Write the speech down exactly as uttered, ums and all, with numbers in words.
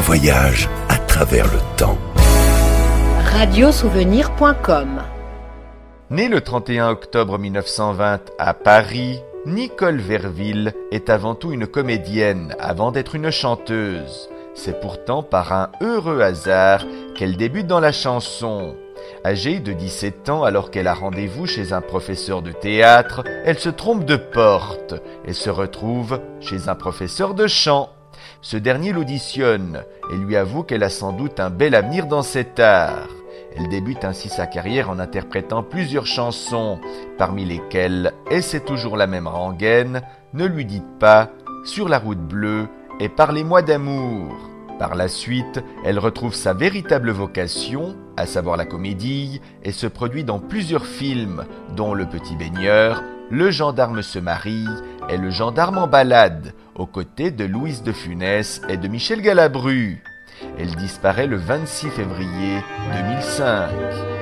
voyage à travers le temps. radiosouvenir point com. Née le trente et un octobre mille neuf cent vingt à Paris, Nicole Verville est avant tout une comédienne avant d'être une chanteuse. C'est pourtant par un heureux hasard qu'elle débute dans la chanson. Âgée de dix-sept ans, alors qu'elle a rendez-vous chez un professeur de théâtre, elle se trompe de porte et se retrouve chez un professeur de chant. Ce dernier l'auditionne et lui avoue qu'elle a sans doute un bel avenir dans cet art. Elle débute ainsi sa carrière en interprétant plusieurs chansons, parmi lesquelles « Et c'est toujours la même rengaine »,« Ne lui dites pas »,« Sur la route bleue » et « Parlez-moi d'amour ». Par la suite, elle retrouve sa véritable vocation, à savoir la comédie, et se produit dans plusieurs films, dont Le Petit Baigneur, Le Gendarme se marie et Le Gendarme en balade, aux côtés de Louise de Funès et de Michel Galabru. Elle disparaît le vingt-six février deux mille cinq.